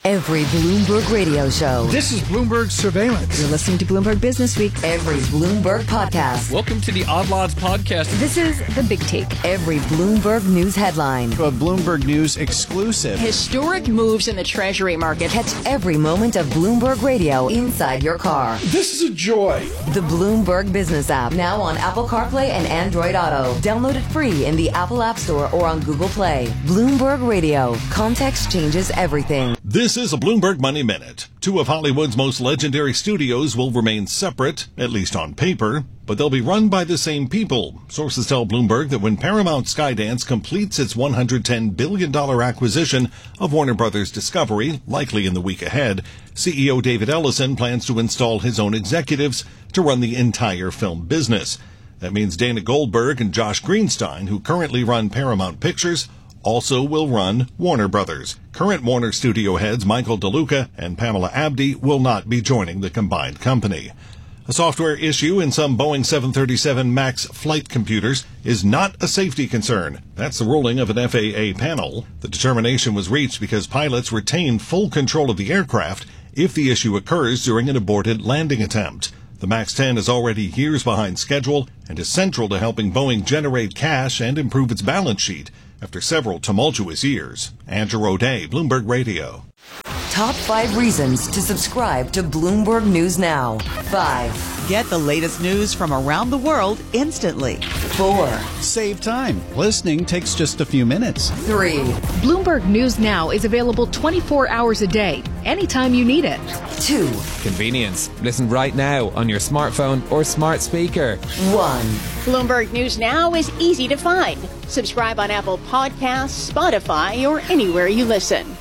Every Bloomberg radio show. This is Bloomberg Surveillance. You're listening to Bloomberg Business Week. Every Bloomberg podcast. Welcome to the Odd Lots podcast. This is The Big Take. Every Bloomberg news headline. A Bloomberg News exclusive. Historic moves in the Treasury market. Catch every moment of Bloomberg radio inside your car. This is a joy. The Bloomberg Business app, now on Apple CarPlay and Android Auto. Download it free in the Apple App Store or on Google Play. Bloomberg Radio. Context changes everything. This is a Bloomberg Money Minute. Two of Hollywood's most legendary studios will remain separate, at least on paper, but they'll be run by the same people. Sources tell Bloomberg that when Paramount Skydance completes its $110 billion acquisition of Warner Brothers Discovery, likely in the week ahead, CEO David Ellison plans to install his own executives to run the entire film business. That means Dana Goldberg and Josh Greenstein, who currently run Paramount Pictures, also will run Warner Brothers. Current Warner studio heads Michael DeLuca and Pamela Abdy will not be joining the combined company. A software issue in some Boeing 737 MAX flight computers is not a safety concern. That's the ruling of an FAA panel. The determination was reached because pilots retain full control of the aircraft if the issue occurs during an aborted landing attempt. The MAX 10 is already years behind schedule and is central to helping Boeing generate cash and improve its balance sheet after several tumultuous years. Andrew O'Day, Bloomberg Radio. Top 5 reasons to subscribe to Bloomberg News Now. 5. Get the latest news from around the world instantly. 4. Save time. Listening takes just a few minutes. 3. Bloomberg News Now is available 24 hours a day, anytime you need it. 2. Convenience. Listen right now on your smartphone or smart speaker. 1. Bloomberg News Now is easy to find. Subscribe on Apple Podcasts, Spotify, or anywhere you listen.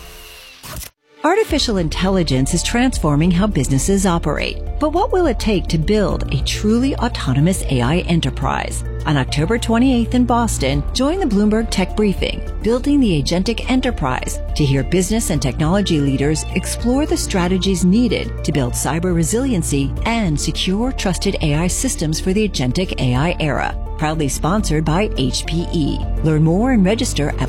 Artificial intelligence is transforming how businesses operate. But what will it take to build a truly autonomous AI enterprise? On October 28th in Boston, join the Bloomberg Tech Briefing, Building the Agentic Enterprise, to hear business and technology leaders explore the strategies needed to build cyber resiliency and secure, trusted AI systems for the agentic AI era. Proudly sponsored by HPE. Learn more and register at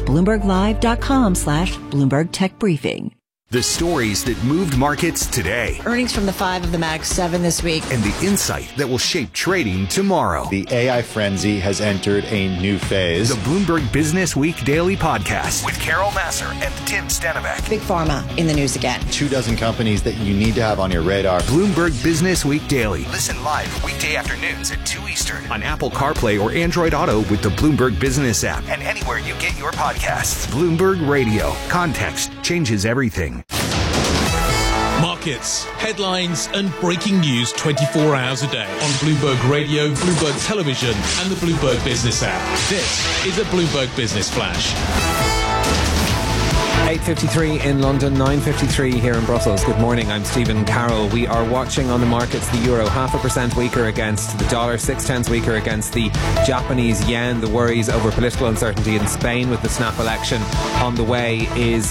BloombergLive.com/Bloomberg Tech Briefing. The stories that moved markets today. Earnings from the 5 of the Mag 7 this week. And the insight that will shape trading tomorrow. The AI frenzy has entered a new phase. The Bloomberg Business Week Daily Podcast with Carol Massar and Tim Stenavec. Big Pharma in the news again. 24 companies that you need to have on your radar. Bloomberg Business Week Daily. Listen live weekday afternoons at 2 Eastern on Apple CarPlay or Android Auto with the Bloomberg Business app and anywhere you get your podcasts. Bloomberg Radio. Context changes everything. Markets, headlines and breaking news 24 hours a day on Bloomberg Radio, Bloomberg Television and the Bloomberg Business app. This is a Bloomberg Business Flash. 8:53 in London, 9:53 here in Brussels. Good morning, I'm Stephen Carroll. We are watching on the markets the euro 0.5% weaker against the dollar, 0.6 weaker against the Japanese yen. The worries over political uncertainty in Spain with the snap election on the way is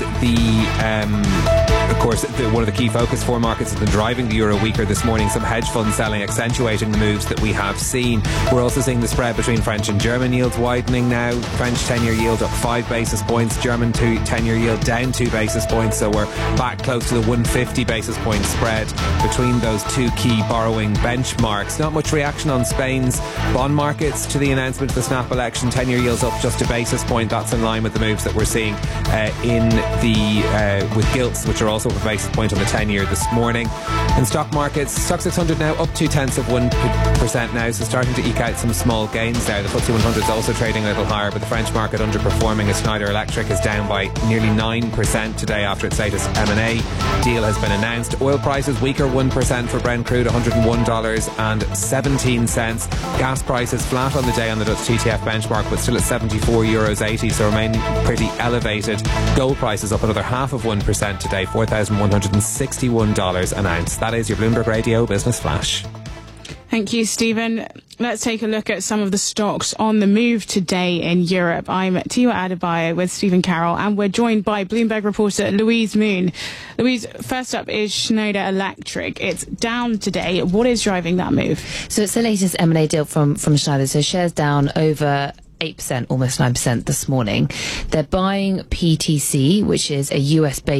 of course, one of the key focus for markets has been driving the euro weaker this morning. Some hedge fund selling accentuating the moves that we have seen. We're also seeing the spread between French and German yields widening now. French 10-year yield up 5 basis points. German 10-year yield down 2 basis points. So we're back close to the 150 basis point spread between those two key borrowing benchmarks. Not much reaction on Spain's bond markets to the announcement of the snap election. 10-year yields up just a basis point. That's in line with the moves that we're seeing with gilts, which are also a basis point on the 10-year this morning. In stock markets, Stock 600 now up 0.2% now, so starting to eke out some small gains there. The FTSE 100 is also trading a little higher, but the French market underperforming as Schneider Electric is down by nearly 9% today after its latest M&A deal has been announced. Oil prices weaker 1% for Brent crude, $101.17. Gas prices flat on the day on the Dutch TTF benchmark, but still at €74.80, so remaining pretty elevated. Gold prices up another 0.5% today, $4,161 an ounce. That is your Bloomberg Radio Business Flash. Thank you, Stephen. Let's take a look at some of the stocks on the move today in Europe. I'm Tiwa Adebayo with Stephen Carroll, and we're joined by Bloomberg reporter Louise Moon. Louise, first up is Schneider Electric. It's down today. What is driving that move? So it's the latest M&A deal from Schneider. So shares down over 8%, almost 9% this morning. They're buying PTC, which is a US-based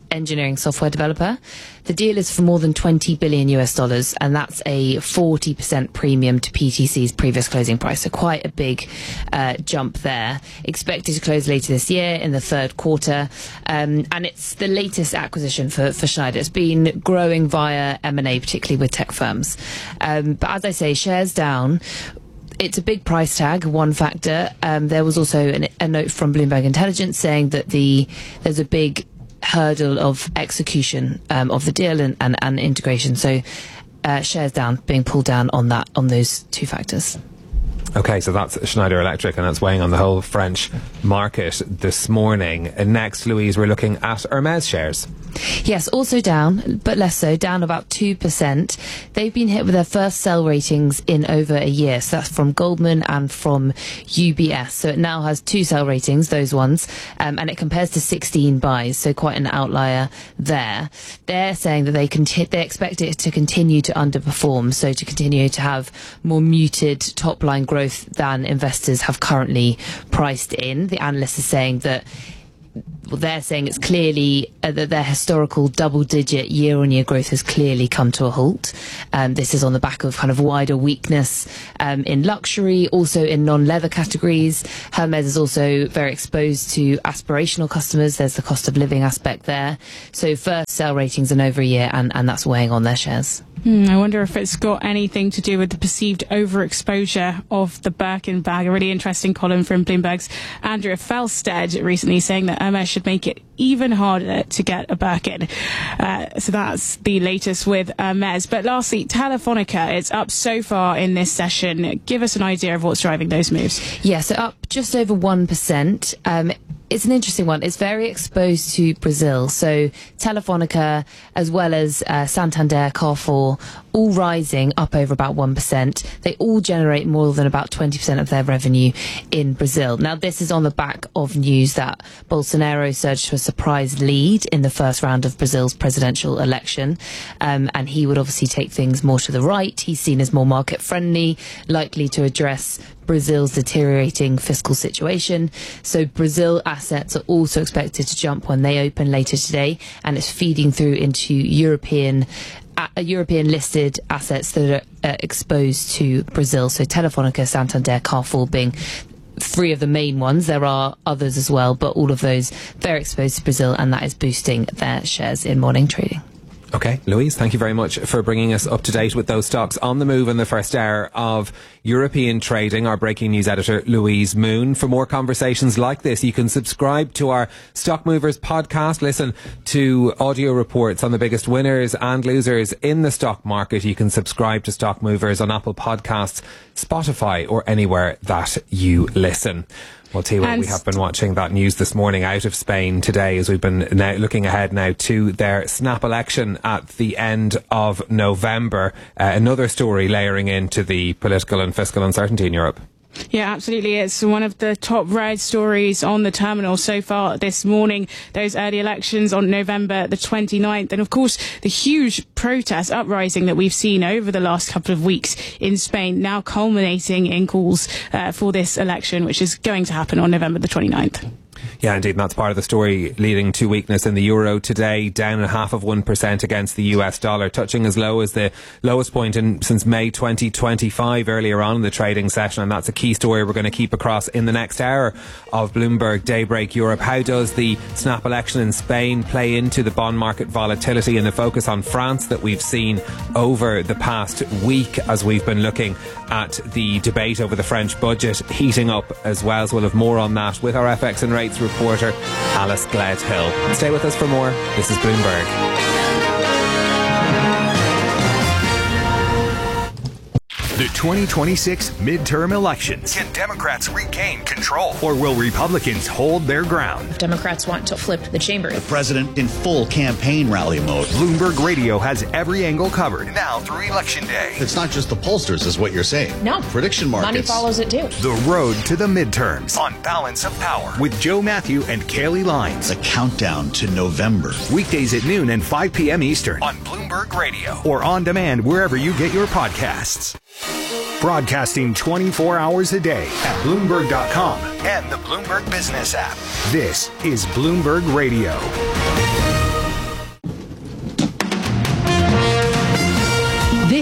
engineering software developer. The deal is for more than $20 billion US, and that's a 40% premium to PTC's previous closing price. So quite a big jump there. Expected to close later this year in the third quarter. And it's the latest acquisition for Schneider. It's been growing via M&A, particularly with tech firms. But as I say, shares down. It's a big price tag, one factor. There was also a note from Bloomberg Intelligence saying that there's a big hurdle of execution of the deal and integration. So shares down, being pulled down on those two factors. Okay, so that's Schneider Electric, and that's weighing on the whole French market this morning. And next, Louise, we're looking at Hermès shares. Yes, also down, but less so, down about 2%. They've been hit with their first sell ratings in over a year. So that's from Goldman and from UBS. So it now has 2 sell ratings, those ones, and it compares to 16 buys. So quite an outlier there. They're saying that they expect it to continue to underperform, so to continue to have more muted top-line growth than investors have currently priced in. The analyst is saying that they're saying it's clearly that their historical double-digit year-on-year growth has clearly come to a halt. This is on the back of kind of wider weakness in luxury, also in non-leather categories. Hermès is also very exposed to aspirational customers. There's the cost of living aspect there. So first sell ratings in over a year, and that's weighing on their shares. I wonder if it's got anything to do with the perceived overexposure of the Birkin bag. A really interesting column from Bloomberg's Andrea Felstead recently saying that Hermès should make it even harder to get a Birkin. So that's the latest with Hermès. But lastly, Telefonica, it's up so far in this session. Give us an idea of what's driving those moves. Yeah, so up just over 1%. It's an interesting one. It's very exposed to Brazil. So Telefonica, as well as Santander, Carrefour, all rising up over about 1%. They all generate more than about 20% of their revenue in Brazil. Now, this is on the back of news that Bolsonaro surged to a surprise lead in the first round of Brazil's presidential election. And he would obviously take things more to the right. He's seen as more market-friendly, likely to address Brazil's deteriorating fiscal situation. So Brazil assets are also expected to jump when they open later today, and it's feeding through into European listed assets that are exposed to Brazil. So Telefonica, Santander, Carrefour being 3 of the main ones. There are others as well, but all of those very exposed to Brazil, and that is boosting their shares in morning trading. Okay, Louise, thank you very much for bringing us up to date with those stocks on the move in the first hour of European trading. Our breaking news editor, Louise Moon. For more conversations like this, you can subscribe to our Stock Movers podcast, listen to audio reports on the biggest winners and losers in the stock market. You can subscribe to Stock Movers on Apple Podcasts, Spotify, or anywhere that you listen. Well, Tiwa, we have been watching that news this morning out of Spain today, as we've been now looking ahead now to their snap election at the end of November. Another story layering into the political and fiscal uncertainty in Europe. Yeah, absolutely. It's one of the top read stories on the terminal so far this morning. Those early elections on November the 29th. And of course, the huge protest uprising that we've seen over the last couple of weeks in Spain, now culminating in calls for this election, which is going to happen on November the 29th. Yeah, indeed, and that's part of the story leading to weakness in the euro today, down 0.5% against the US dollar, touching as low as the lowest point since May 2025 earlier on in the trading session, and that's a key story we're going to keep across in the next hour of Bloomberg Daybreak Europe. How does the snap election in Spain play into the bond market volatility and the focus on France that we've seen over the past week, as we've been looking at the debate over the French budget heating up as well? So we'll have more on that with our FX and rates reporter Alice Gledhill. Stay with us for more. This is Bloomberg. The 2026 midterm elections. Can Democrats regain control? Or will Republicans hold their ground? Democrats want to flip the chamber. The president in full campaign rally mode. Bloomberg Radio has every angle covered now through Election Day. It's not just the pollsters, is what you're saying. No. Prediction markets. Money follows it too. The road to the midterms on Balance of Power with Joe Matthew and Kaylee Lines. The countdown to November. Weekdays at noon and 5 p.m. Eastern on Bloomberg Radio or on demand wherever you get your podcasts. Broadcasting 24 hours a day at Bloomberg.com and the Bloomberg Business app. This is Bloomberg Radio.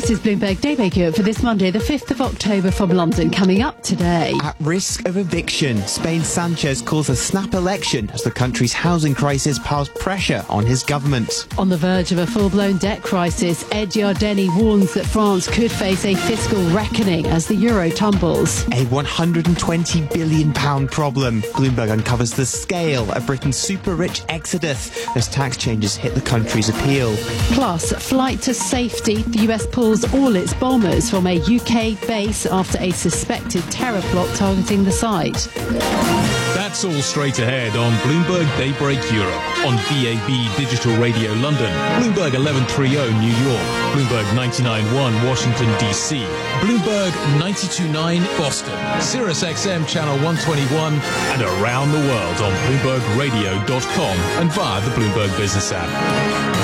This is Bloomberg Daybreak Europe for this Monday, the 5th of October from London. Coming up today. At risk of eviction, Spain's Sanchez calls a snap election as the country's housing crisis piles pressure on his government. On the verge of a full-blown debt crisis, Ed Yardeni warns that France could face a fiscal reckoning as the euro tumbles. A £120 billion problem. Bloomberg uncovers the scale of Britain's super-rich exodus as tax changes hit the country's appeal. Plus, flight to safety. The US pulls all its bombers from a UK base after a suspected terror plot targeting the site. That's all straight ahead on Bloomberg Daybreak Europe, on DAB Digital Radio London, Bloomberg 1130 New York, Bloomberg 99.1 Washington DC, Bloomberg 92.9 Boston, Sirius XM Channel 121, and around the world on BloombergRadio.com and via the Bloomberg Business app.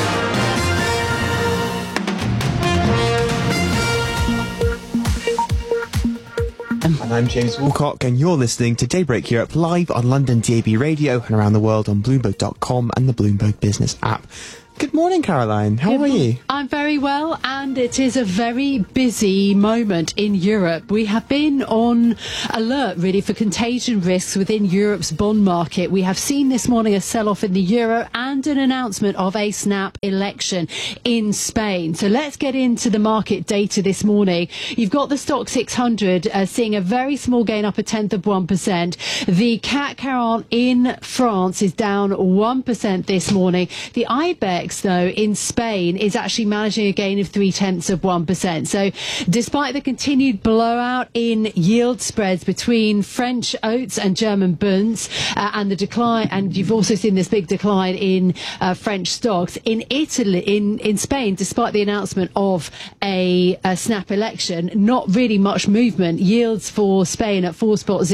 And I'm James Woolcock, and you're listening to Daybreak Europe live on London DAB Radio and around the world on Bloomberg.com and the Bloomberg Business app. Good morning, Caroline. How are you? I'm very well, and it is a very busy moment in Europe. We have been on alert, really, for contagion risks within Europe's bond market. We have seen this morning a sell-off in the euro and an announcement of a snap election in Spain. So let's get into the market data this morning. You've got the Stock 600 seeing a very small gain, up 0.1%. The CAC 40 in France is down 1% this morning. The IBEX, though, in Spain is actually managing a gain of 0.3%. So despite the continued blowout in yield spreads between French oats and German bunds and the decline, and you've also seen this big decline in French stocks, in Italy, in Spain, despite the announcement of a snap election, not really much movement. Yields for Spain at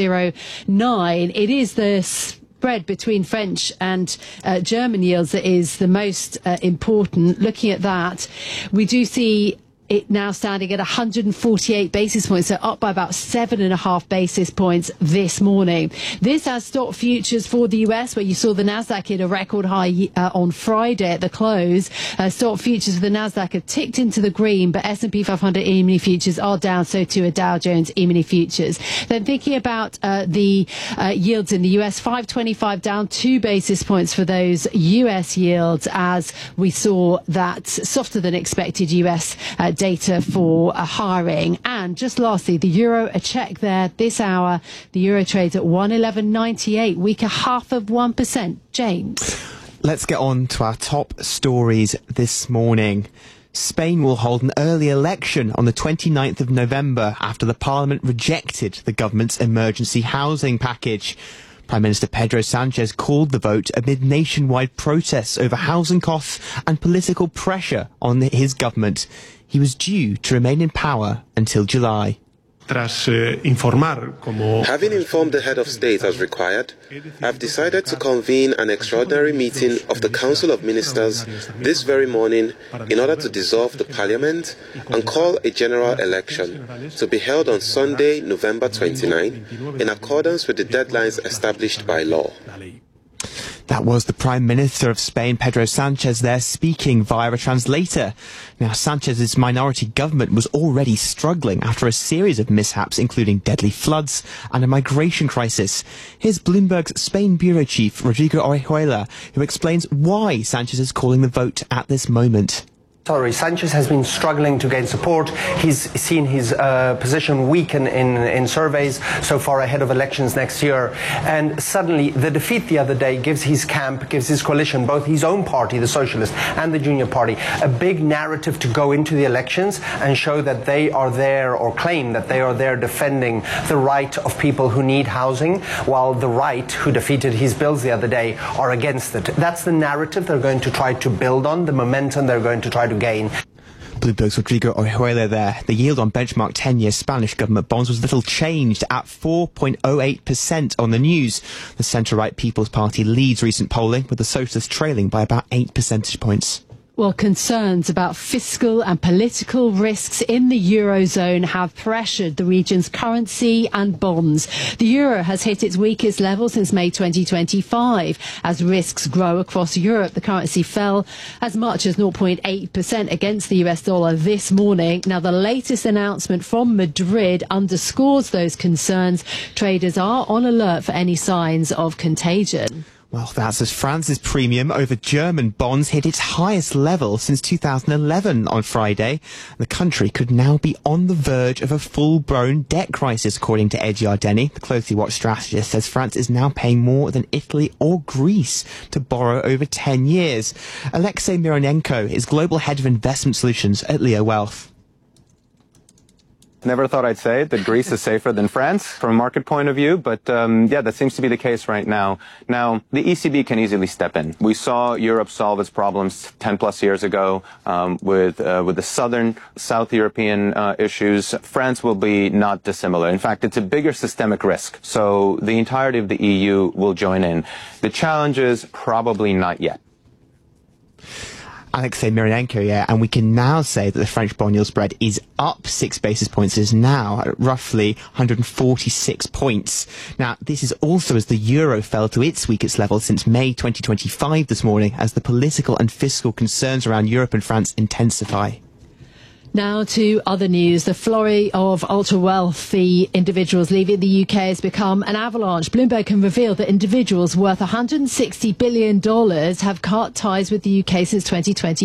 4.09. It is the spread between French and German yields that is the most important. Looking at that, we do see it now standing at 148 basis points, so up by about 7.5 basis points this morning. This has stock futures for the US, where you saw the Nasdaq hit a record high on Friday at the close. Stock futures for the Nasdaq have ticked into the green, but S&P 500 E-mini futures are down, so too are Dow Jones E-mini futures. Then thinking about the yields in the US, 525 down 2 basis points for those US yields, as we saw that softer than expected US data for hiring. And just lastly, the euro, a check there this hour. The euro trades at 111.98, weaker 0.5%. James. Let's get on to our top stories this morning. Spain will hold an early election on the 29th of November after the parliament rejected the government's emergency housing package. Prime Minister Pedro Sanchez called the vote amid nationwide protests over housing costs and political pressure on his government. He was due to remain in power until July. Having informed the head of state as required, I've decided to convene an extraordinary meeting of the Council of Ministers this very morning in order to dissolve the parliament and call a general election to be held on Sunday, November 29, in accordance with the deadlines established by law. That was the Prime Minister of Spain, Pedro Sanchez, there speaking via a translator. Now, Sanchez's minority government was already struggling after a series of mishaps, including deadly floods and a migration crisis. Here's Bloomberg's Spain bureau chief, Rodrigo Orejuela, who explains why Sanchez is calling the vote at this moment. Sanchez has been struggling to gain support. He's seen his position weaken in surveys so far ahead of elections next year. And suddenly the defeat the other day gives his camp, gives his coalition, both his own party, the Socialist, and the Junior Party, a big narrative to go into the elections and show that they are there, or claim that they are there defending the right of people who need housing, while the right, who defeated his bills the other day, are against it. That's the narrative they're going to try to build on, the momentum they're going to try to gain. Bloomberg's Rodrigo Orejuela there. The yield on benchmark 10-year Spanish government bonds was little changed at 4.08% on the news. The centre-right People's Party leads recent polling, with the Socialists trailing by about 8 percentage points. Well, concerns about fiscal and political risks in the Eurozone have pressured the region's currency and bonds. The euro has hit its weakest level since May 2025. As risks grow across Europe, the currency fell as much as 0.8% against the US dollar this morning. Now, the latest announcement from Madrid underscores those concerns. Traders are on alert for any signs of contagion. Well, that's as France's premium over German bonds hit its highest level since 2011 on Friday. The country could now be on the verge of a full-blown debt crisis, according to Ed Yardeni. The closely watched strategist says France is now paying more than Italy or Greece to borrow over 10 years. Alexei Mironenko is global head of investment solutions at Leo Wealth. Never thought I'd say that Greece is safer than France from a market point of view, but yeah, that seems to be the case right now. Now, the ECB can easily step in. We saw Europe solve its problems 10 plus years ago with the South European issues. France will be not dissimilar. In fact, it's a bigger systemic risk, so the entirety of the EU will join in. The challenge is probably not yet. Alexei Mironenko, yeah, and we can now say that the French bond yield spread is up 6 basis points. It is now at roughly 146 points. Now, this is also as the euro fell to its weakest level since May 2025 this morning, as the political and fiscal concerns around Europe and France intensify. Now to other news. The flurry of ultra-wealthy individuals leaving the UK has become an avalanche. Bloomberg can reveal that individuals worth $160 billion have cut ties with the UK since 2020.